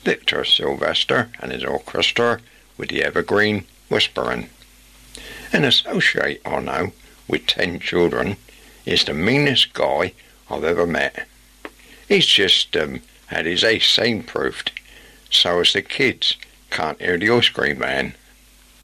Victor Sylvester and his orchestra with the Evergreen Whispering. An associate I know with 10 children is the meanest guy I've ever met. He's just had his ace soundproofed so as the kids can't hear the ice cream man.